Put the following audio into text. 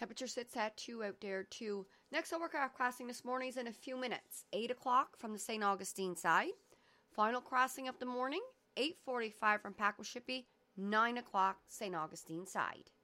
Temperature sits at 2 out there too. Next hovercraft crossing this morning is in a few minutes. 8 o'clock from the St. Augustine side. Final crossing of the morning, 8:45 from Pakwashipi, 9 o'clock St. Augustine side.